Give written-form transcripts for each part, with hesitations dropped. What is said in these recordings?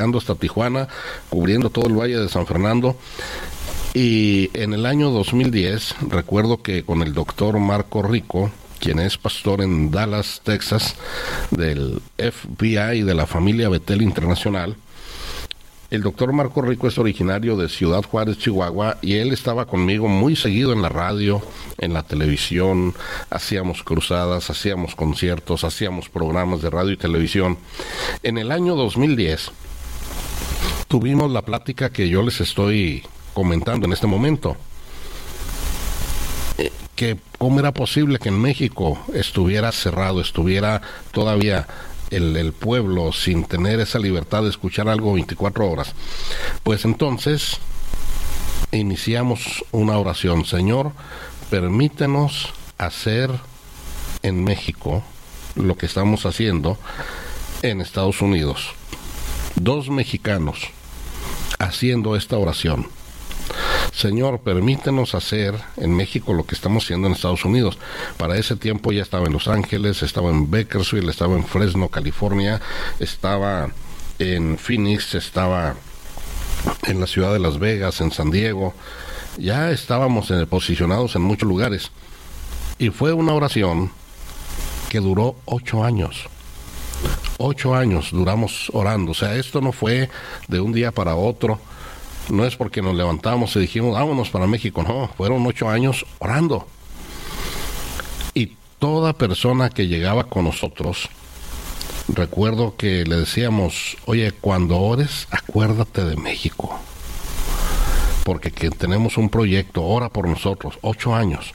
llegando hasta Tijuana, cubriendo todo el Valle de San Fernando. Y en el año 2010, recuerdo que con el doctor Marco Rico, quien es pastor en Dallas, Texas, del FBI y de la familia Betel Internacional. El doctor Marco Rico es originario de Ciudad Juárez, Chihuahua, y él estaba conmigo muy seguido en la radio, en la televisión, hacíamos cruzadas, hacíamos conciertos, hacíamos programas de radio y televisión. En el año 2010 tuvimos la plática que yo les estoy comentando en este momento. Que cómo era posible que en México estuviera cerrado, estuviera todavía el pueblo sin tener esa libertad de escuchar algo 24 horas. Pues entonces iniciamos una oración. Señor, permítenos hacer en México lo que estamos haciendo en Estados Unidos. 2 mexicanos haciendo esta oración. Señor, permítenos hacer en México lo que estamos haciendo en Estados Unidos. Para ese tiempo ya estaba en Los Ángeles, estaba en Bakersfield, estaba en Fresno, California, estaba en Phoenix, estaba en la ciudad de Las Vegas, en San Diego. Ya estábamos posicionados en muchos lugares. Y fue una oración que duró 8 años. 8 años duramos orando. O sea, esto no fue de un día para otro. No es porque nos levantamos y dijimos, vámonos para México. No, fueron 8 años orando. Y toda persona que llegaba con nosotros, recuerdo que le decíamos, oye, cuando ores, acuérdate de México. Porque que tenemos un proyecto, ora por nosotros. 8 años.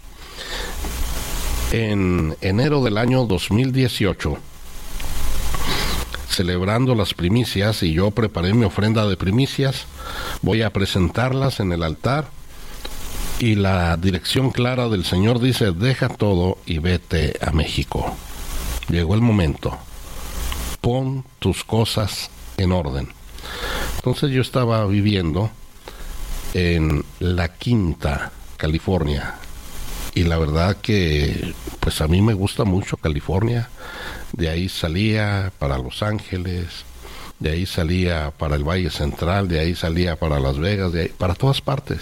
En enero del año 2018, celebrando las primicias, y yo preparé mi ofrenda de primicias, voy a presentarlas en el altar, y la dirección clara del Señor dice, deja todo y vete a México. Llegó el momento, pon tus cosas en orden. Entonces yo estaba viviendo en La Quinta, California, y la verdad que pues a mí me gusta mucho California. De ahí salía para Los Ángeles, de ahí salía para el Valle Central, de ahí salía para Las Vegas, de ahí para todas partes.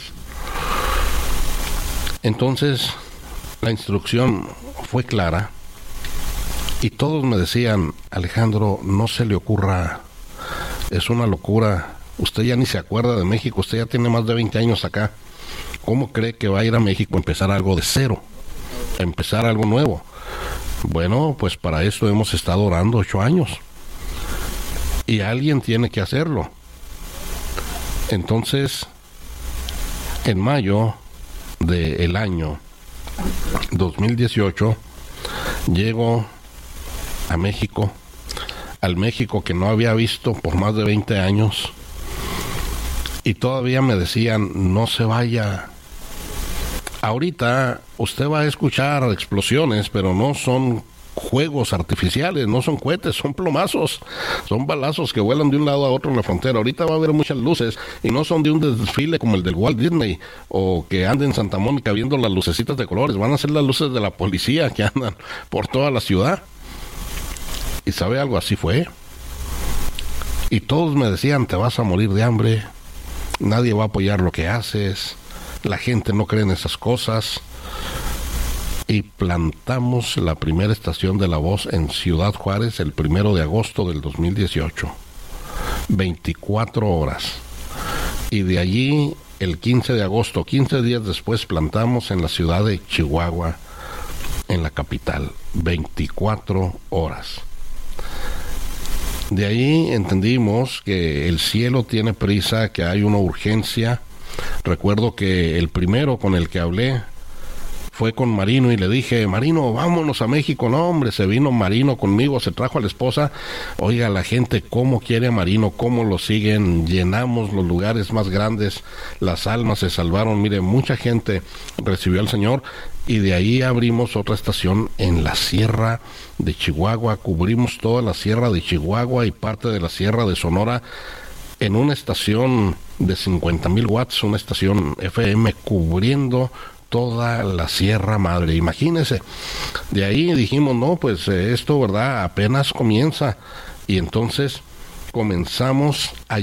Entonces la instrucción fue clara y todos me decían, Alejandro, no se le ocurra, es una locura, usted ya ni se acuerda de México, usted ya tiene más de 20 años acá, ¿cómo cree que va a ir a México a empezar algo de cero, a empezar algo nuevo? Bueno, pues para esto hemos estado orando 8 años. Y alguien tiene que hacerlo. Entonces, en mayo del año 2018, llego a México, al México que no había visto por más de 20 años. Y todavía me decían, no se vaya. Ahorita usted va a escuchar explosiones, pero no son juegos artificiales, no son cohetes, son plomazos, son balazos que vuelan de un lado a otro en la frontera. Ahorita va a haber muchas luces y no son de un desfile como el del Walt Disney o que ande en Santa Mónica viendo las lucecitas de colores, van a ser las luces de la policía que andan por toda la ciudad. Y sabe algo, así fue. Y todos me decían, te vas a morir de hambre, nadie va a apoyar lo que haces, la gente no cree en esas cosas. Y plantamos la primera estación de La Voz en Ciudad Juárez el 1 de agosto del 2018. 24 horas. Y de allí, el 15 de agosto, 15 días después, plantamos en la ciudad de Chihuahua, en la capital. 24 horas. De ahí entendimos que el cielo tiene prisa, que hay una urgencia. Recuerdo que el primero con el que hablé fue con Marino y le dije, Marino, vámonos a México. No, hombre, se vino Marino conmigo, se trajo a la esposa. Oiga, la gente cómo quiere a Marino, cómo lo siguen, llenamos los lugares más grandes, las almas se salvaron. Mire, mucha gente recibió al Señor y de ahí abrimos otra estación en la Sierra de Chihuahua, cubrimos toda la Sierra de Chihuahua y parte de la Sierra de Sonora en una estación de 50,000 watts, una estación FM cubriendo toda la Sierra Madre, imagínense. De ahí dijimos, no, pues esto, ¿verdad? Apenas comienza. Y entonces comenzamos a